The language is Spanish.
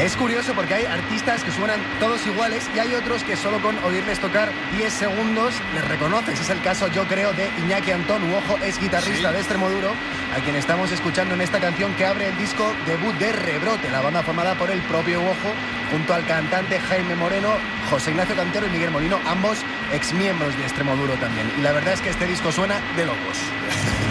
Es curioso porque hay artistas que suenan todos iguales y hay otros que solo con oírles tocar 10 segundos les reconoces. Es el caso, yo creo, de Iñaki Antón. Uojo es guitarrista de Extremoduro, a quien estamos escuchando en esta canción que abre el disco debut de Rebrote, la banda formada por el propio Uojo, junto al cantante Jaime Moreno, José Ignacio Cantero y Miguel Molino, ambos exmiembros de Extremoduro también. Y la verdad es que este disco suena de locos.